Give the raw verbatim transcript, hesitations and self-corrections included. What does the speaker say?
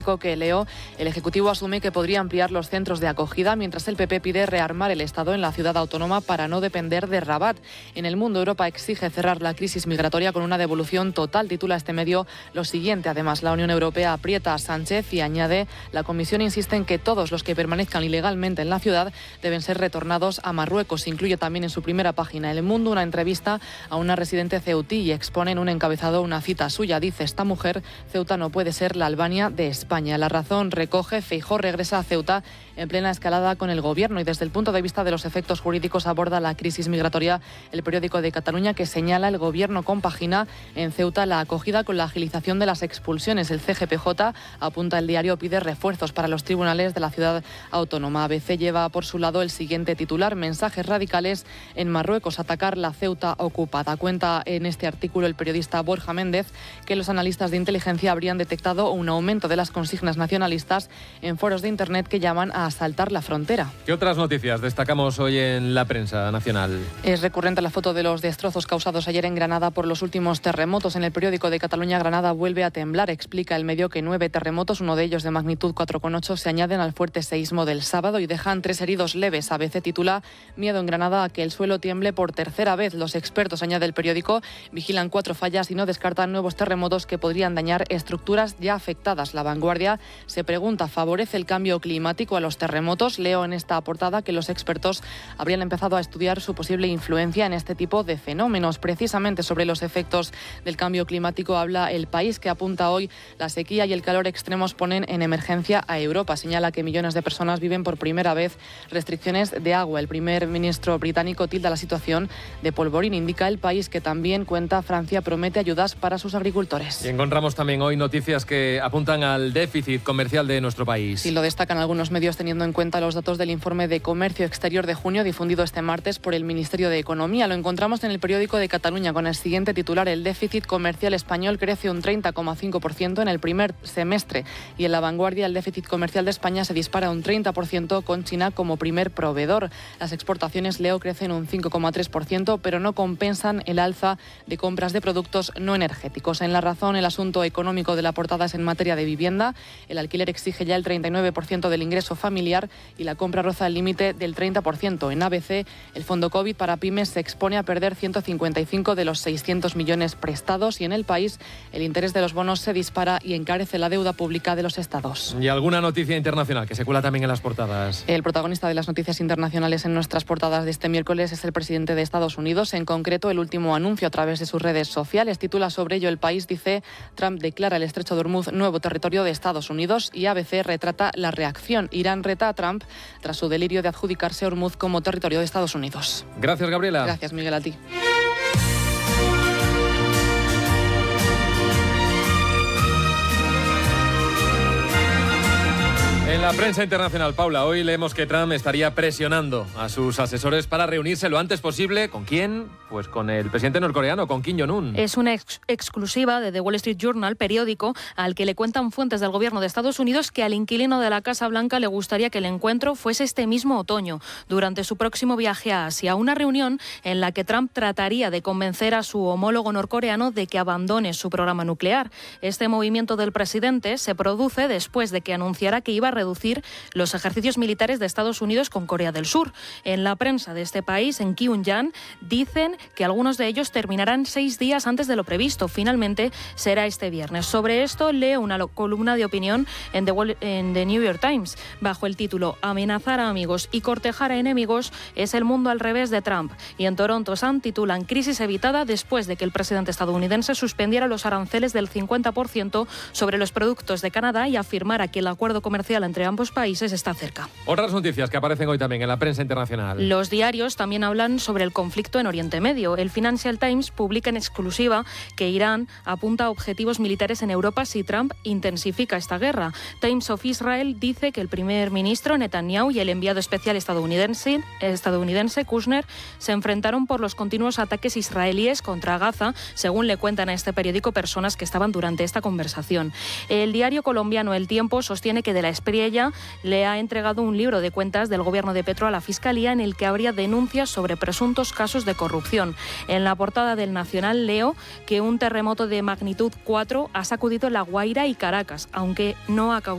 que Leo, el Ejecutivo asume que podría ampliar los centros de acogida, mientras el P P pide rearmar el Estado en la ciudad autónoma para no depender de Rabat. En el mundo, Europa exige cerrar la crisis migratoria con una devolución total. Titula este medio lo siguiente. Además, la Unión Europea aprieta a Sánchez y añade: la Comisión insiste en que todos los que permanezcan ilegalmente en la ciudad deben ser retornados a Marruecos. Incluye también en su primera página El Mundo una entrevista a una residente ceutí y expone en un encabezado una cita suya. Dice: esta mujer, Ceuta no puede ser la Albania de España. La Razón recoge: Feijóo regresa a Ceuta en plena escalada con el Gobierno, y desde el punto de vista de los efectos jurídicos aborda la crisis migratoria el periódico de Cataluña, que señala: el Gobierno compagina en Ceuta la acogida con la agilización de las expulsiones. El C G P J, apunta el diario, pide refuerzos para los tribunales de la ciudad autónoma. A B C lleva por su lado el siguiente titular: mensajes radicales en Marruecos, atacar la Ceuta ocupada. Cuenta en este artículo el periodista Borja Méndez que los analistas de inteligencia habrían detectado un aumento de las consignas nacionalistas en foros de Internet que llaman a asaltar la frontera. ¿Qué otras noticias destacamos hoy en la prensa nacional? Es recurrente la foto de los destrozos causados ayer en Granada por los últimos terremotos. En el periódico de Cataluña, Granada vuelve a temblar. Explica el medio que nueve terremotos, uno de ellos de magnitud cuatro coma ocho, se añaden al fuerte seísmo del sábado y dejan tres heridos leves. A B C titula: miedo en Granada a que el suelo tiemble por tercera vez. Los expertos, añade el periódico, vigilan cuatro fallas y no descartan nuevos terremotos que podrían dañar estructuras ya afectadas. La Vanguardia se pregunta: ¿favorece el cambio climático a los terremotos? Leo en esta portada que los expertos habrían empezado a estudiar su posible influencia en este tipo de fenómenos. Precisamente sobre los efectos del cambio climático habla El País, que apunta hoy: la sequía y el calor extremos ponen en emergencia a Europa. Señala que millones de personas viven por primera vez restricciones de agua. El primer ministro británico tilda la situación de polvorín. Indica El País que también cuenta Francia promete ayudas para sus agricultores. Y encontramos también hoy noticias que apuntan al déficit comercial de nuestro país. Sí, lo destacan algunos medios teniendo en cuenta los datos del informe de comercio exterior de junio difundido este martes por el Ministerio de Economía. Lo encontramos en el periódico de Cataluña con el siguiente titular: el déficit comercial español crece un treinta coma cinco por ciento en el primer semestre, y en La Vanguardia el déficit comercial de España se dispara un treinta por ciento con China como primer proveedor. Las exportaciones, Leo, crecen un cinco coma tres por ciento, pero no compensan el alza de compras de productos no energéticos. En La Razón, el asunto económico de la portada es en materia de vivienda. El alquiler exige ya el treinta y nueve por ciento del ingreso familiar y la compra roza el límite del treinta por ciento. En A B C, el fondo COVID para pymes se expone a perder ciento cincuenta y cinco de los seiscientos millones prestados, y en El País el interés de los bonos se dispara y encarece la deuda pública de los estados. ¿Y alguna noticia internacional que se cuela también en las portadas? El protagonista de las noticias internacionales en nuestras portadas de este miércoles es el presidente de Estados Unidos. En concreto, el último anuncio a través de sus redes sociales. Titula sobre ello El País, dice: Trump declara el estrecho de Hormuz nuevo territorio de Estados Unidos, y A B C retrata la reacción. Irán reta a Trump tras su delirio de adjudicarse Hormuz como territorio de Estados Unidos. Gracias, Gabriela. Gracias, Miguel, a ti. En la prensa internacional, Paula, hoy leemos que Trump estaría presionando a sus asesores para reunirse lo antes posible. ¿Con quién? Pues con el presidente norcoreano, con Kim Jong-un. Es una ex exclusiva de The Wall Street Journal, periódico al que le cuentan fuentes del gobierno de Estados Unidos que al inquilino de la Casa Blanca le gustaría que el encuentro fuese este mismo otoño, durante su próximo viaje a Asia. Una reunión en la que Trump trataría de convencer a su homólogo norcoreano de que abandone su programa nuclear. Este movimiento del presidente se produce después de que anunciara que iba a reducir los ejercicios militares de Estados Unidos con Corea del Sur. En la prensa de este país, en Kyungyang, dicen que algunos de ellos terminarán seis días antes de lo previsto. Finalmente será este viernes. Sobre esto leo una columna de opinión en The, Wall, en The New York Times bajo el título «Amenazar a amigos y cortejar a enemigos es el mundo al revés de Trump». Y en Toronto Sun titulan «Crisis evitada después de que el presidente estadounidense suspendiera los aranceles del cincuenta por ciento sobre los productos de Canadá y afirmara que el acuerdo comercial entre ambos países está cerca». Otras noticias que aparecen hoy también en la prensa internacional. Los diarios también hablan sobre el conflicto en Oriente Medio. El Financial Times publica en exclusiva que Irán apunta a objetivos militares en Europa si Trump intensifica esta guerra. Times of Israel dice que el primer ministro Netanyahu y el enviado especial estadounidense, estadounidense Kushner se enfrentaron por los continuos ataques israelíes contra Gaza, según le cuentan a este periódico personas que estaban durante esta conversación. El diario colombiano El Tiempo sostiene que de la Espriella le ha entregado un libro de cuentas del gobierno de Petro a la Fiscalía en el que habría denuncias sobre presuntos casos de corrupción. En la portada del Nacional leo que un terremoto de magnitud cuatro ha sacudido La Guaira y Caracas, aunque no ha causado